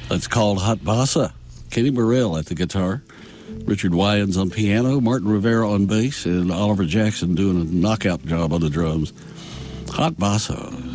That's called Hot Bossa. Kenny Burrell at the guitar, Richard Wyans on piano, Martin Rivera on bass, and Oliver Jackson doing a knockout job on the drums. Hot Bossa.